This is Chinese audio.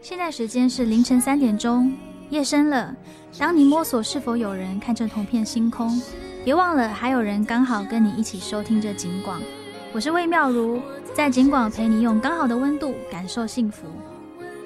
现在时间是凌晨3点钟，夜深了。当你摸索是否有人看着同片星空，别忘了还有人刚好跟你一起收听着警广。我是魏妙如，在警广陪你用刚好的温度感受幸福。